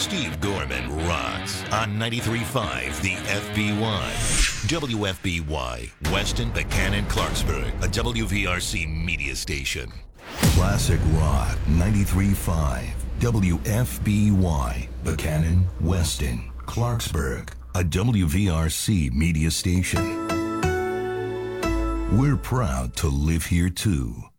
Steve Gorman rocks on 93.5 The FBY. WFBY, Weston, Buchanan, Clarksburg, a WVRC media station. Classic Rock 93.5 WFBY, Buchanan, Weston, Clarksburg, a WVRC media station. We're proud to live here too.